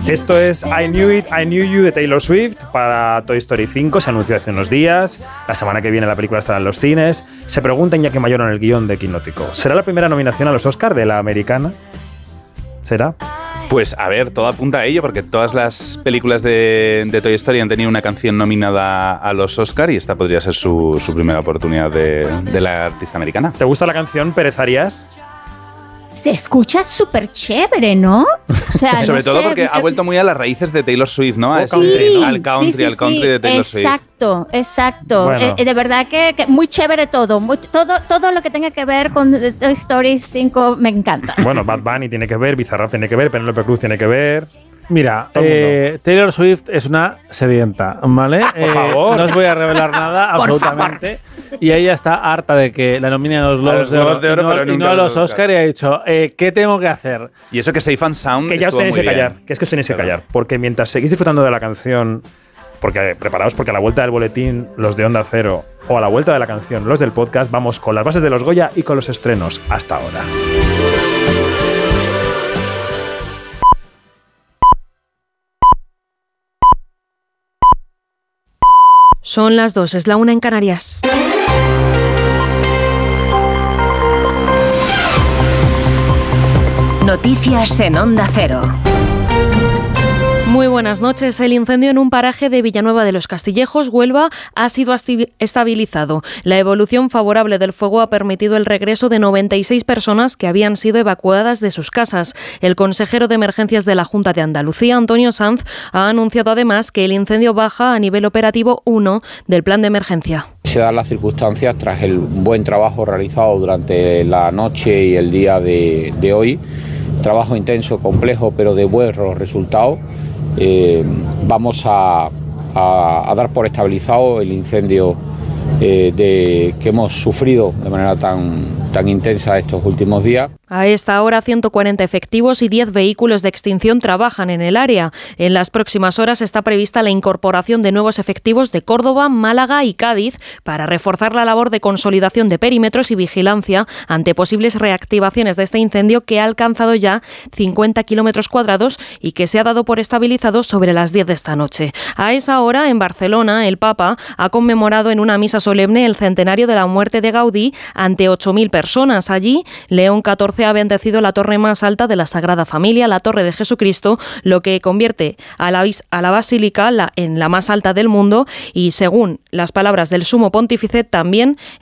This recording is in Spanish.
Esto es I Knew You de Taylor Swift para Toy Story 5. Se anunció hace unos días. La semana que viene la película estará en los cines. Se pregunta Iñaki Mayoro en el guión de Quinótico: ¿será la primera nominación a los Oscar de la americana? ¿Será? Pues a ver, todo apunta a ello, porque todas las películas de Toy Story han tenido una canción nominada a los Oscar y esta podría ser su primera oportunidad de la artista americana. ¿Te gusta la canción Pérez Arias? Te escuchas súper chévere, ¿no? O sea, sobre todo porque ha vuelto muy a las raíces de Taylor Swift, ¿no? Al country de Taylor Swift. Exacto. Bueno. De verdad que muy chévere todo. Todo lo que tenga que ver con Toy Story 5 me encanta. Bueno, Bad Bunny tiene que ver, Bizarrap tiene que ver, Penélope Cruz tiene que ver. Mira, Taylor Swift es una sedienta, ¿vale? Por favor. No os voy a revelar nada, absolutamente. Y ella está harta de que la nominen a los Globos de Oro y no a los Oscar, y ha dicho, ¿qué tengo que hacer? Y eso que Safe and Sound que ya os tenéis que callar, bien. que es que os tenéis que callar, porque mientras seguís disfrutando de la canción, preparaos porque a la vuelta del boletín, los de Onda Cero, o a la vuelta de la canción, los del podcast, vamos con las bases de los Goya y con los estrenos. Hasta ahora. Son las 2, es la 1 en Canarias. Noticias en Onda Cero. Muy buenas noches. El incendio en un paraje de Villanueva de los Castillejos, Huelva, ha sido estabilizado. La evolución favorable del fuego ha permitido el regreso de 96 personas que habían sido evacuadas de sus casas. El consejero de Emergencias de la Junta de Andalucía, Antonio Sanz, ha anunciado además que el incendio baja a nivel operativo 1 del plan de emergencia. Se dan las circunstancias tras el buen trabajo realizado durante la noche y el día de hoy. Trabajo intenso, complejo, pero de buenos resultados. Vamos a dar por estabilizado el incendio que hemos sufrido de manera tan intensa estos últimos días. A esta hora, 140 efectivos y 10 vehículos de extinción trabajan en el área. En las próximas horas está prevista la incorporación de nuevos efectivos de Córdoba, Málaga y Cádiz para reforzar la labor de consolidación de perímetros y vigilancia ante posibles reactivaciones de este incendio que ha alcanzado ya 50 kilómetros cuadrados y que se ha dado por estabilizado sobre las 10 de esta noche. A esa hora, en Barcelona, el Papa ha conmemorado en una misa solemne el centenario de la muerte de Gaudí ante 8.000 personas. Allí, León XIV ha bendecido la torre más alta de la Sagrada Familia, la Torre de Jesucristo, lo que convierte a la basílica en la más alta del mundo y, según las palabras del Sumo Pontífice, también